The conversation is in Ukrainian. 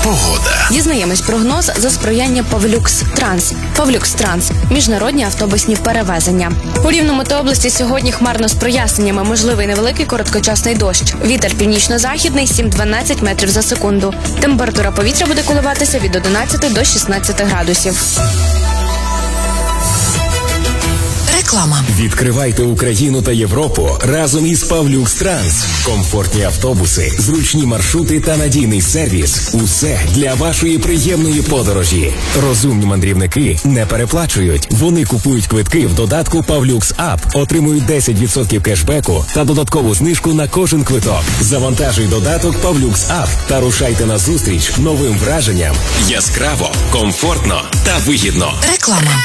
Погода. Дізнаємось прогноз за сприяння Pavlux Trans. Pavlux Trans – міжнародні автобусні перевезення. У Рівному та області сьогодні хмарно з проясненнями, можливий невеликий короткочасний дощ. Вітер північно-західний 7-12 метрів за секунду. Температура повітря буде коливатися від 11 до 16 градусів. Реклама. Відкривайте Україну та Європу разом із Pavlux Trans. Комфортні автобуси, зручні маршрути та надійний сервіс. Усе для вашої приємної подорожі. Розумні мандрівники не переплачують. Вони купують квитки в додатку Pavlux App, отримують 10% кешбеку та додаткову знижку на кожен квиток. Завантажуй додаток Pavlux App та рушайте на зустріч новим враженням. Яскраво, комфортно та вигідно. Реклама.